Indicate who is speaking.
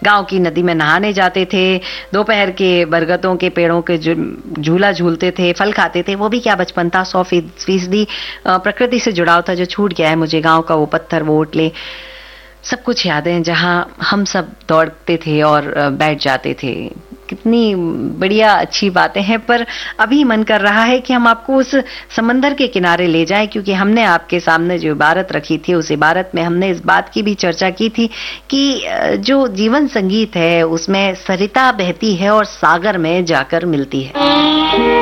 Speaker 1: गांव की नदी में नहाने जाते थे, दोपहर के बरगदों के पेड़ों के झूला झूलते थे, फल खाते थे। वो भी क्या बचपन था, 100% प्रकृति से जुड़ाव था जो छूट गया है मुझे। गांव का वो पत्थर, वो ओटले, सब कुछ यादें जहां हम सब दौड़ते थे और बैठ जाते थे। कितनी बढ़िया अच्छी बातें हैं। पर अभी मन कर रहा है कि हम आपको उस समंदर के किनारे ले जाएं, क्योंकि हमने आपके सामने जो इबारत रखी थी उस इबारत में हमने इस बात की भी चर्चा की थी कि जो जीवन संगीत है उसमें सरिता बहती है और सागर में जाकर मिलती है।